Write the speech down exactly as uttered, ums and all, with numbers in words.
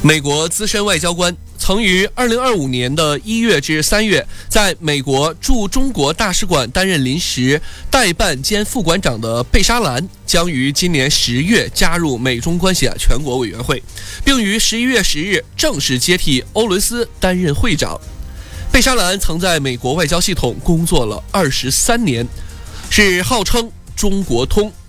美国资深外交官，曾于二零二五年的一月至三月在美国驻中国大使馆担任临时代办兼副馆长的贝沙兰，将于今年十月加入美中关系全国委员会，并于十一月十日正式接替欧伦斯担任会长。贝沙兰曾在美国外交系统工作了二十三年，是号称中国通